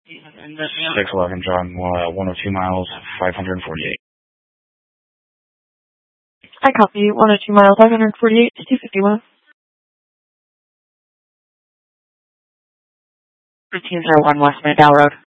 611 John, 102 miles, 548. I copy 102 miles, 548 to 251. 1301 West Mandel Road.